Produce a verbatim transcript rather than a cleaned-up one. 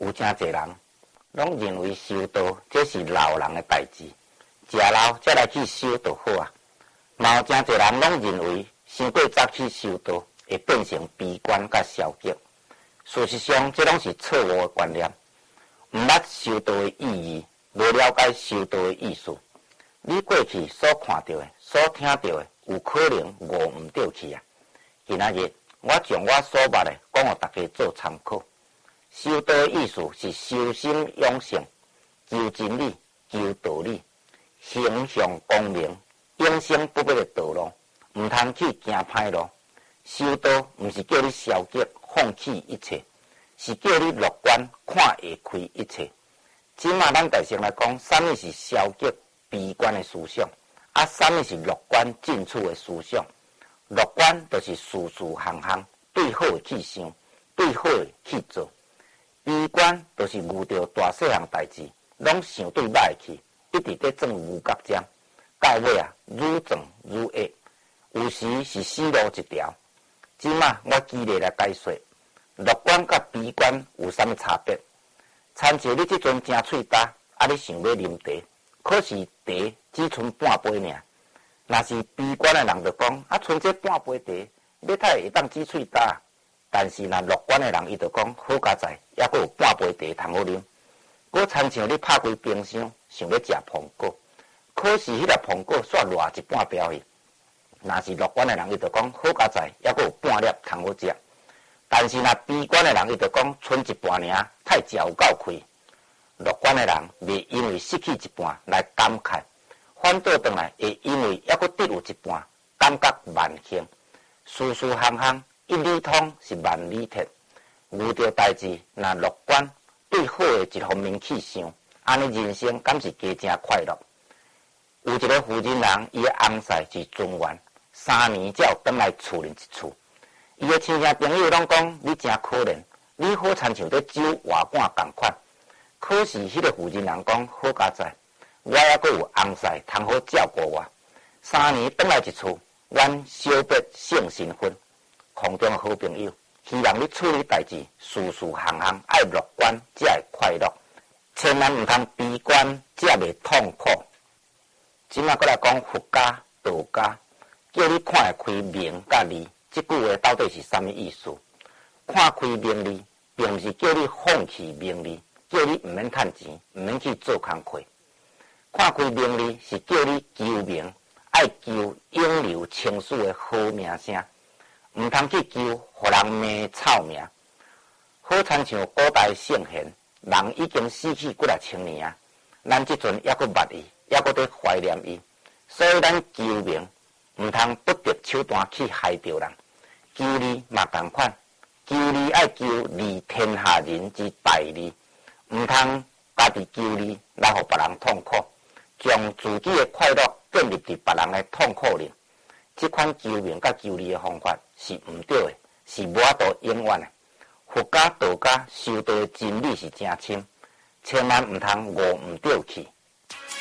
有真侪人拢认为修道这是老人的代志，食老才来去修就好啊。嘛有真侪人拢认为伤过早去修道会变成悲观甲消极。事实上，这拢是错误的观念。毋捌修道的意义，无了解修道的意思，你过去所看到的、所听到的，有可能误毋对去啊。今仔日我将我所捌的讲互大家做参考。修道的意思是修心养性，求真理、求道理，行向光明，永生不灭的道路，毋通去行歹路。修道毋是叫你消极放弃一切，是叫你乐观看会开一切。即马咱大先来讲，什么是消极悲观的思想，啊，什么是乐观进取的思想？乐观就是事事行行对好的去想，对好的去做。悲观就是遇到大细项代志，拢想对歹去，一直在钻牛角尖，到尾啊愈钻愈恶，有时是死路一条。即马我举例来解说，乐观甲悲观有啥物差别？参照你即阵真喙焦，啊你想要啉茶，可是茶只剩半杯尔。若是悲观的人就讲，啊剩这半杯茶，要太会当止喙焦。但是若乐观的人，伊就讲好佳哉，还阁有半杯茶通好啉。佮参像你拍开冰箱，想要食苹果，可是迄粒苹果煞热一半标去。若是乐观的人，伊就讲好佳哉，还阁有半粒通好食。但是若悲观的人，伊就讲剩一半尔，太食有够亏。乐观的人袂因为失去一半来感慨，反倒转来会因为还阁得有一半，感觉万幸。事事行行一理通是万理铁，遇到代志若乐观，对好的一方面去想，安尼人生敢是加正快乐。有一个负责人，伊的翁婿是状元，三年才有转来厝里一次。伊的亲戚朋友拢讲你真可怜，你好亲像在酒外馆共款。可是迄个负责人讲好佳哉，我还阁有翁婿通好照顾我。三年转来一次，阮小别胜新婚。空中好朋友，希望你处理代志，事事行行爱乐观，才会快乐。千万毋通悲观，才袂痛苦。即马过来讲佛家、道家，叫你看会开名甲利，即句话到底是啥物意思？看开名利，并毋是叫你放弃名利，叫你毋免趁钱，毋免去做工课。看开名利是叫你求名，爱求永留青史的好名声。毋通去求，互人骂臭名。好亲像古代圣贤，人已经死去几啊千年啊，咱即阵还阁捌伊，还阁在怀念伊。所以咱求名，毋通不择手段去害着人。求利嘛同款，求利爱求利天下人之大利，毋通家己求利来互别人痛苦，将自己的快乐建立伫别人的痛苦里。这款求名甲求利的方法是毋对的，是无法度永远的。佛家、道家修道的真理是真深，千万毋通误毋对去。